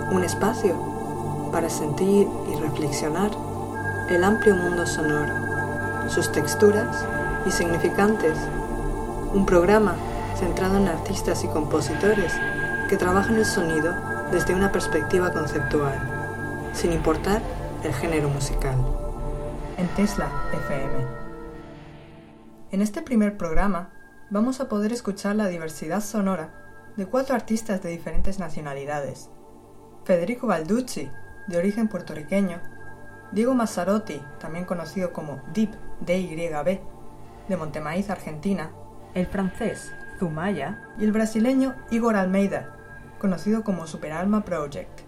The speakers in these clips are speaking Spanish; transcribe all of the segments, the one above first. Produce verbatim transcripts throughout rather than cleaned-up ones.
Un espacio para sentir y reflexionar el amplio mundo sonoro, sus texturas y significantes. Un programa centrado en artistas y compositores que trabajan el sonido desde una perspectiva conceptual, sin importar el género musical. En Tesla F M. En este primer programa vamos a poder escuchar la diversidad sonora de cuatro artistas de diferentes nacionalidades. Federico Balducci, de origen puertorriqueño, Diego Mazzarotti, también conocido como Dip, D Y B, de Montemaíz, Argentina, el francés Zumaya y el brasileño Igor Almeida, conocido como Superalma Project.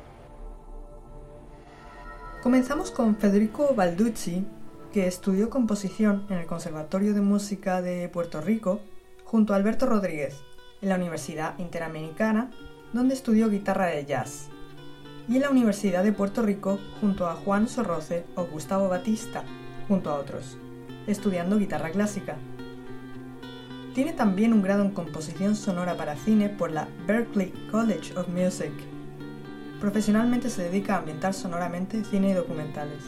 Comenzamos con Federico Balducci, que estudió composición en el Conservatorio de Música de Puerto Rico junto a Alberto Rodríguez, en la Universidad Interamericana, donde estudió guitarra de jazz, y en la Universidad de Puerto Rico junto a Juan Sorroce o Gustavo Batista, junto a otros, estudiando guitarra clásica. Tiene también un grado en composición sonora para cine por la Berklee College of Music. Profesionalmente se dedica a ambientar sonoramente cine y documentales.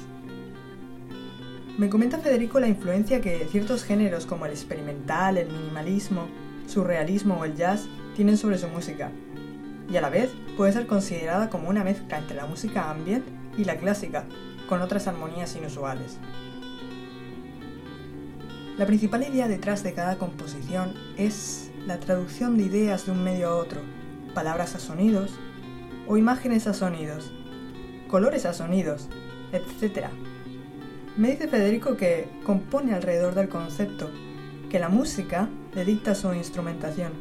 Me comenta Federico la influencia que ciertos géneros como el experimental, el minimalismo, surrealismo o el jazz tienen sobre su música, y a la vez puede ser considerada como una mezcla entre la música ambient y la clásica, con otras armonías inusuales. La principal idea detrás de cada composición es la traducción de ideas de un medio a otro, palabras a sonidos, o imágenes a sonidos, colores a sonidos, etcétera. Me dice Federico que compone alrededor del concepto, que la música le dicta su instrumentación.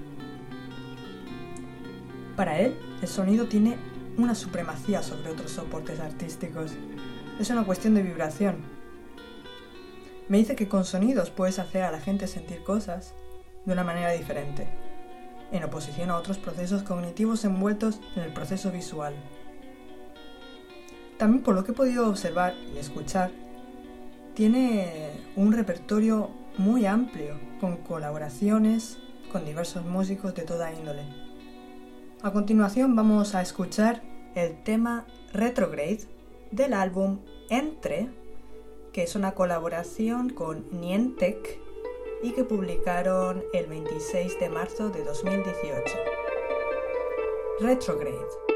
Para él, el sonido tiene una supremacía sobre otros soportes artísticos. Es una cuestión de vibración. Me dice que con sonidos puedes hacer a la gente sentir cosas de una manera diferente, en oposición a otros procesos cognitivos envueltos en el proceso visual. También, por lo que he podido observar y escuchar, tiene un repertorio muy amplio, con colaboraciones con diversos músicos de toda índole. A continuación vamos a escuchar el tema Retrograde del álbum Entre, que es una colaboración con Nientec y que publicaron el veintiséis de marzo de dos mil dieciocho. Retrograde.